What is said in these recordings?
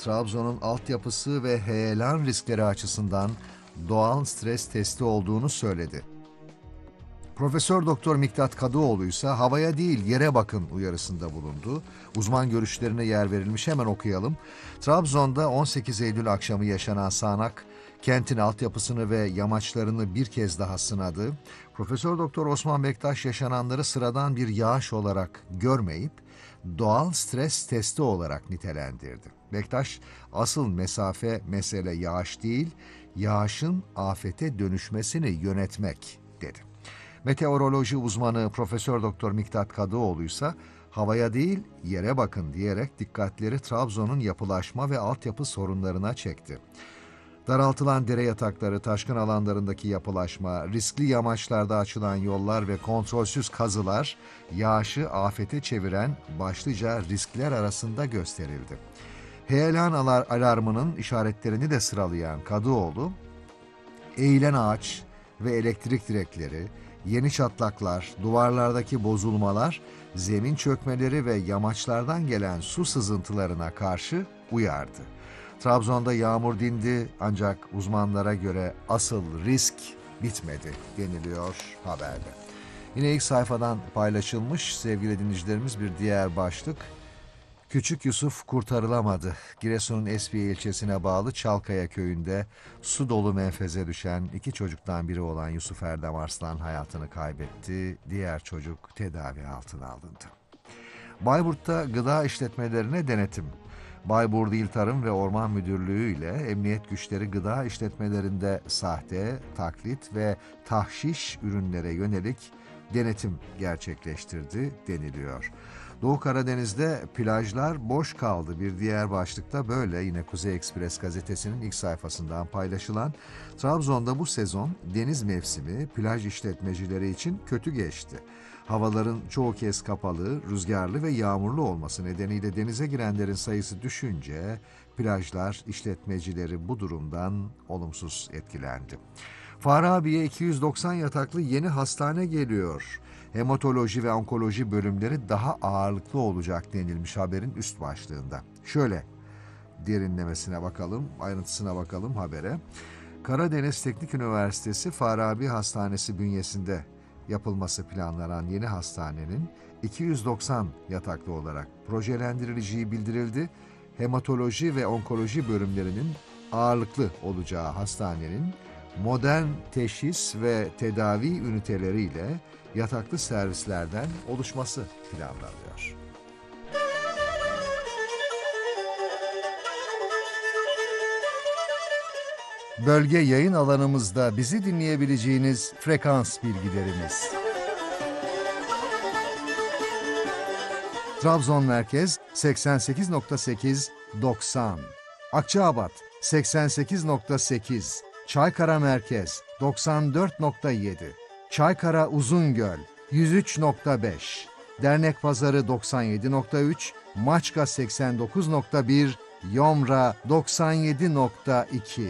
Trabzon'un altyapısı ve heyelan riskleri açısından doğal stres testi olduğunu söyledi. Profesör Doktor Miktat Kadıoğlu ise havaya değil yere bakın uyarısında bulundu. Uzman görüşlerine yer verilmiş, hemen okuyalım. Trabzon'da 18 Eylül akşamı yaşanan sağanak kentin altyapısını ve yamaçlarını bir kez daha sınadı. Profesör Doktor Osman Bektaş yaşananları sıradan bir yağış olarak görmeyip doğal stres testi olarak nitelendirdi. Bektaş, asıl mesele yağış değil, yağışın afete dönüşmesini yönetmek dedi. Meteoroloji uzmanı Profesör Doktor Miktat Kadıoğlu ise havaya değil yere bakın diyerek dikkatleri Trabzon'un yapılaşma ve altyapı sorunlarına çekti. Daraltılan dere yatakları, taşkın alanlarındaki yapılaşma, riskli yamaçlarda açılan yollar ve kontrolsüz kazılar yağışı afete çeviren başlıca riskler arasında gösterildi. Heyelan alarmının işaretlerini de sıralayan Kadıoğlu, eğilen ağaç ve elektrik direkleri, yeni çatlaklar, duvarlardaki bozulmalar, zemin çökmeleri ve yamaçlardan gelen su sızıntılarına karşı uyardı. Trabzon'da yağmur dindi ancak uzmanlara göre asıl risk bitmedi deniliyor haberde. Yine ilk sayfadan paylaşılmış sevgili dinleyicilerimiz bir diğer başlık. Küçük Yusuf kurtarılamadı. Giresun'un Esbiye ilçesine bağlı Çalkaya köyünde su dolu menfeze düşen iki çocuktan biri olan Yusuf Erdem Arslan hayatını kaybetti. Diğer çocuk tedavi altına alındı. Bayburt'ta gıda işletmelerine denetim. Bayburt İl Tarım ve Orman Müdürlüğü ile emniyet güçleri gıda işletmelerinde sahte, taklit ve tahşiş ürünlere yönelik denetim gerçekleştirdi deniliyor. Doğu Karadeniz'de plajlar boş kaldı. Bir diğer başlıkta böyle, yine Kuzey Ekspres gazetesinin ilk sayfasından paylaşılan, Trabzon'da bu sezon deniz mevsimi plaj işletmecileri için kötü geçti. Havaların çoğu kez kapalı, rüzgarlı ve yağmurlu olması nedeniyle denize girenlerin sayısı düşünce plajlar işletmecileri bu durumdan olumsuz etkilendi. Farabi'ye 290 yataklı yeni hastane geliyor. Hematoloji ve onkoloji bölümleri daha ağırlıklı olacak denilmiş haberin üst başlığında. Şöyle derinlemesine bakalım, ayrıntısına bakalım habere. Karadeniz Teknik Üniversitesi Farabi Hastanesi bünyesinde yapılması planlanan yeni hastanenin 290 yataklı olarak projelendirileceği bildirildi. Hematoloji ve onkoloji bölümlerinin ağırlıklı olacağı hastanenin modern teşhis ve tedavi üniteleriyle yataklı servislerden oluşması planlanıyor. Bölge yayın alanımızda bizi dinleyebileceğiniz frekans bilgilerimiz. Trabzon Merkez 88.8 90, Akçaabat 88.8, Çaykara Merkez 94.7, Çaykara Uzungöl 103.5, Dernekpazarı 97.3, Maçka 89.1, Yomra 97.2.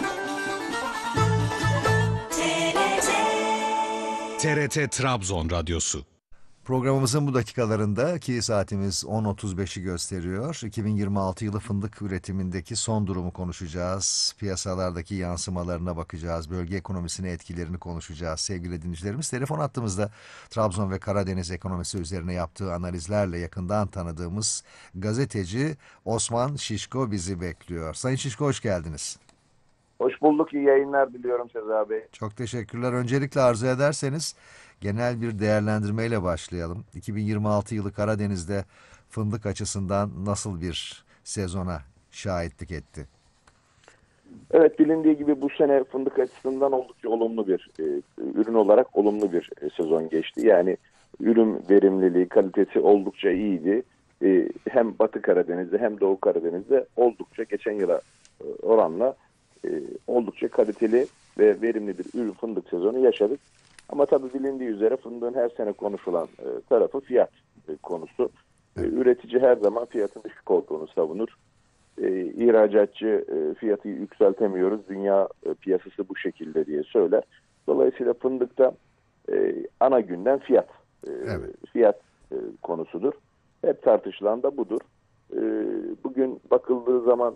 TRT Trabzon Radyosu. Programımızın bu dakikalarında ki saatimiz 10.35'i gösteriyor. 2026 yılı fındık üretimindeki son durumu konuşacağız. Piyasalardaki yansımalarına bakacağız. Bölge ekonomisine etkilerini konuşacağız. Sevgili dinleyicilerimiz, telefon hattımızda Trabzon ve Karadeniz ekonomisi üzerine yaptığı analizlerle yakından tanıdığımız gazeteci Osman Şişko bizi bekliyor. Sayın Şişko, hoş geldiniz. Hoş bulduk. İyi yayınlar diliyorum Sezai Bey. Çok teşekkürler. Öncelikle arzu ederseniz genel bir değerlendirmeyle başlayalım. 2026 yılı Karadeniz'de fındık açısından nasıl bir sezona şahitlik etti? Evet, bilindiği gibi bu sene fındık açısından oldukça olumlu bir ürün olarak olumlu bir sezon geçti. Yani ürün verimliliği, kalitesi oldukça iyiydi. Hem Batı Karadeniz'de hem Doğu Karadeniz'de oldukça geçen yıla oranla oldukça kaliteli ve verimli bir ürün fındık sezonu yaşadık. Ama tabii bilindiği üzere fındığın her sene konuşulan tarafı fiyat konusu. Üretici her zaman fiyatın düşük olduğunu savunur. İhracatçı fiyatı yükseltemiyoruz, dünya piyasası bu şekilde diye söyler. Dolayısıyla fındıkta ana gündem fiyat. Fiyat konusudur. Hep tartışılan da budur. Bugün bakıldığı zaman